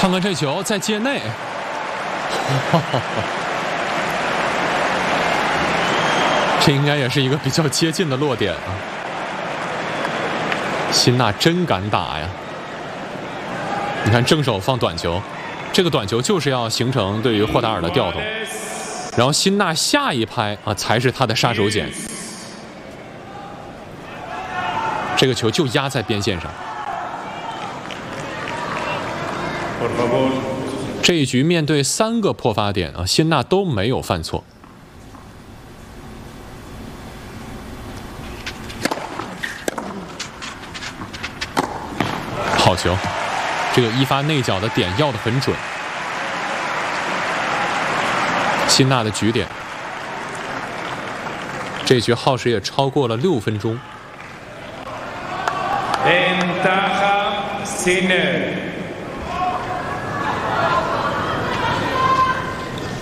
看看这球在界内，这应该也是一个比较接近的落点啊。辛纳真敢打呀！你看正手放短球，这个短球就是要形成对于霍达尔的调动，然后辛纳下一拍啊才是他的杀手锏。这个球就压在边线上。这一局面对3个破发点啊，辛纳都没有犯错。好球，这个一发内角的点要得很准。辛纳的局点，这局耗时也超过了6分钟。 Ventaja Sinner.